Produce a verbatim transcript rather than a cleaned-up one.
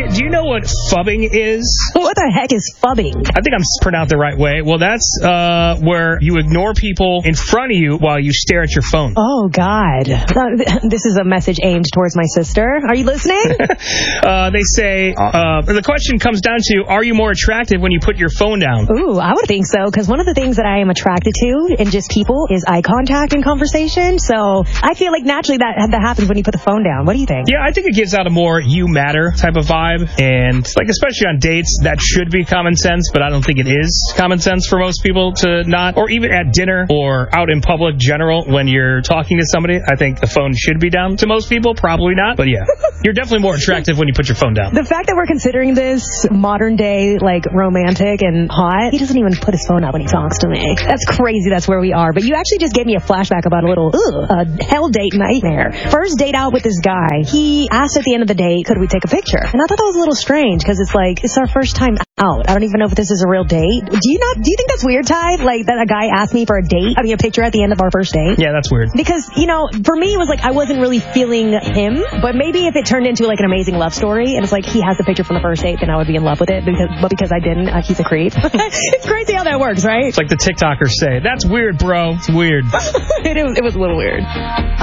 do you know what fubbing is? What the heck is fubbing? I think I'm pronounced the right way. Well, that's uh, where you ignore people in front of you while you stare at your phone. Oh, God. Uh, this is a message aimed towards my sister. Are you listening? uh, they say, uh, the question comes down to, are you more attractive when you put your phone down? Ooh, I would think so, because one of the things that I am attracted to in just people is eye contact and conversation. So I feel like naturally that, that happens when you put the phone down. What do you think? Yeah, I think it gives out a more you matter type of vibe. And like, especially on dates, that should be common sense, but I don't think it is common sense for most people to not, or even at dinner or out in public general when you're talking to somebody. I think the phone should be down. To most people, probably not, but yeah, you're definitely more attractive when you put your phone down. The fact that we're considering this modern day, like, romantic and hot, he doesn't even put his phone up when he talks to me. That's crazy. That's where we are. But you actually just gave me a flashback about a little ugh, a hell date nightmare. First date out with this guy, he asked at the end of the date, could we take a picture? And I thought that was a little strange because it's like, it's our first time out. I don't even know if this is a real date. Do you not? Do you think that's weird, Ty? Like that a guy asked me for a date? I mean, a picture at the end of our first date? Yeah, that's weird. Because, you know, for me, it was like I wasn't really feeling him. But maybe if it turned into like an amazing love story and it's like he has a picture from the first date, then I would be in love with it. Because, but because I didn't, uh, he's a creep. It's crazy how that works, right? It's like the TikTokers say, that's weird, bro. It's weird. it, was, it was a little weird.